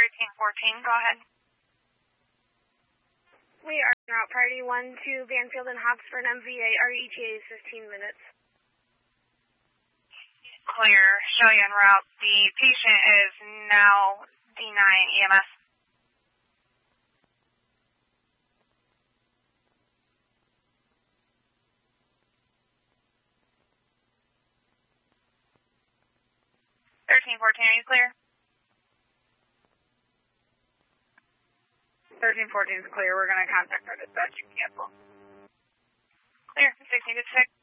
1314, go ahead. We are en route priority 1 to Banfield and Hobbs for an MVA. Our ETA is 15 minutes. Clear. Show you en route. The patient is now D9 EMS. Are you clear? 1314 is clear. We're going to contact our dispatch and cancel. Clear. 16 to 6.